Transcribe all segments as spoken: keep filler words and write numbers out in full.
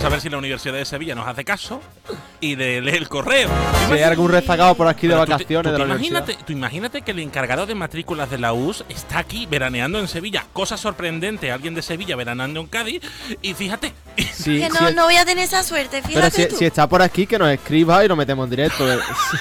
a ver si la Universidad de Sevilla nos hace caso y de leer el correo. Si hay algún rezagado por aquí de Pero tú te- vacaciones tú de te la imagínate, universidad. tú imagínate que el encargado de matrículas de la U S está aquí veraneando en Sevilla. Cosa sorprendente, alguien de Sevilla veraneando en Cádiz. Y fíjate, Sí, Que sí, no, no voy a tener esa suerte, pero fíjate si, tú. si está por aquí, que nos escriba y lo metemos en directo. bueno,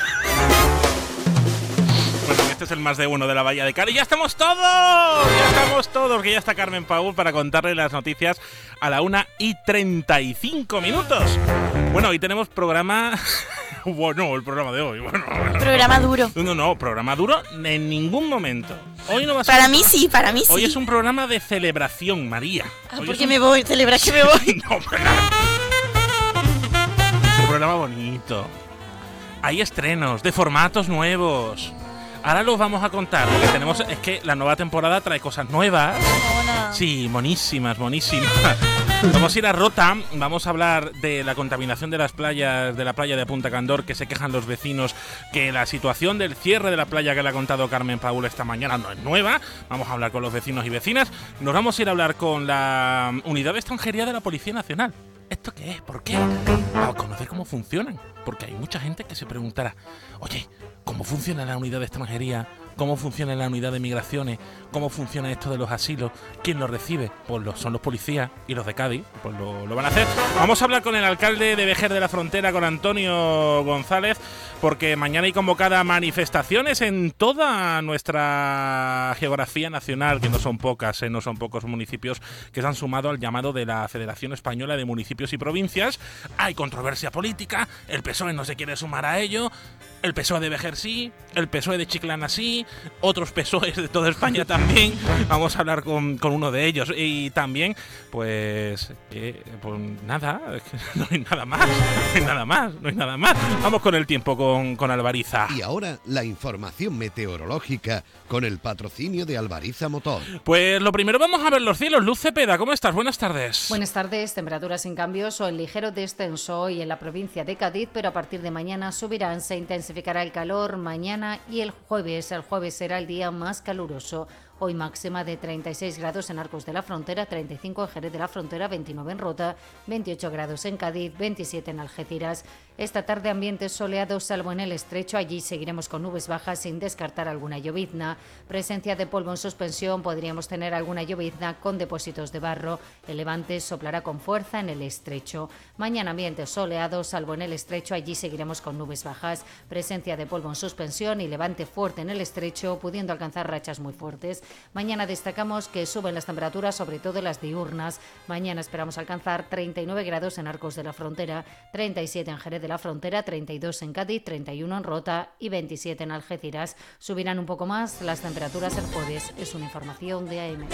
este es el más de uno de la Bahía de Cádiz. ¡Ya estamos todos! ¡Ya estamos todos! Que ya está Carmen Paul para contarle las noticias a la una y treinta y cinco minutos. Bueno, hoy tenemos programa... bueno, el programa de hoy. Bueno, Programa duro. No, no, programa duro en ningún momento. Hoy no va a ser Para un mí pro- sí, para mí sí. Hoy es un programa de celebración, María. Ah, Hoy porque es un- me voy, celebra que me voy. No, pero- Es un programa bonito. Hay estrenos de formatos nuevos. Ahora los vamos a contar, porque tenemos... Es que la nueva temporada trae cosas nuevas. Hola. Sí, monísimas, monísimas. Vamos a ir a Rota, vamos a hablar de la contaminación de las playas, de la playa de Punta Candor, que se quejan los vecinos que la situación del cierre de la playa que le ha contado Carmen Paul esta mañana no es nueva. Vamos a hablar con los vecinos y vecinas. Nos vamos a ir a hablar con la Unidad de Extranjería de la Policía Nacional. ¿Esto qué es? ¿Por qué? Vamos a conocer cómo funcionan, porque hay mucha gente que se preguntará, oye, ¿cómo funciona la unidad de extranjería? ¿Cómo funciona la unidad de migraciones? ¿Cómo funciona esto de los asilos? ¿Quién los recibe? Pues los, son los policías, y los de Cádiz pues lo, lo van a hacer. Vamos a hablar con el alcalde de Vejer de la Frontera, con Antonio González, porque mañana hay convocada manifestaciones en toda nuestra geografía nacional, que no son pocas, ¿eh? No son pocos municipios que se han sumado al llamado de la Federación Española de Municipios y Provincias. Hay controversia política, el P S O E no se quiere sumar a ello, el P S O E de Vejer sí, el P S O E de Chiclana sí, otros P S O Es de toda España también. Vamos a hablar con, con uno de ellos. Y también, pues, eh, pues nada, es que no hay nada más, no hay nada más, no hay nada más. Vamos con el tiempo con, con Alvariza. Y ahora la información meteorológica con el patrocinio de Alvariza Motor. Pues lo primero vamos a ver los cielos. Luz Cepeda, ¿cómo estás? Buenas tardes. Buenas tardes, temperaturas sin cambios o en ligero descenso hoy en la provincia de Cádiz, pero a partir de mañana subirán, se intensificará el calor mañana y el jueves. El jueves será el día más caluroso. Hoy máxima de treinta y seis grados en Arcos de la Frontera, treinta y cinco en Jerez de la Frontera, veintinueve en Rota, veintiocho grados en Cádiz, veintisiete en Algeciras. Esta tarde ambientes soleados salvo en el estrecho, allí seguiremos con nubes bajas sin descartar alguna llovizna. Presencia de polvo en suspensión, podríamos tener alguna llovizna con depósitos de barro. El levante soplará con fuerza en el estrecho. Mañana ambientes soleados salvo en el estrecho, allí seguiremos con nubes bajas. Presencia de polvo en suspensión y levante fuerte en el estrecho, pudiendo alcanzar rachas muy fuertes. Mañana destacamos que suben las temperaturas, sobre todo las diurnas. Mañana esperamos alcanzar treinta y nueve grados en Arcos de la Frontera, treinta y siete en Jerez de la Frontera, treinta y dos en Cádiz, treinta y uno en Rota y veintisiete en Algeciras. Subirán un poco más las temperaturas el jueves. Es una información de A M.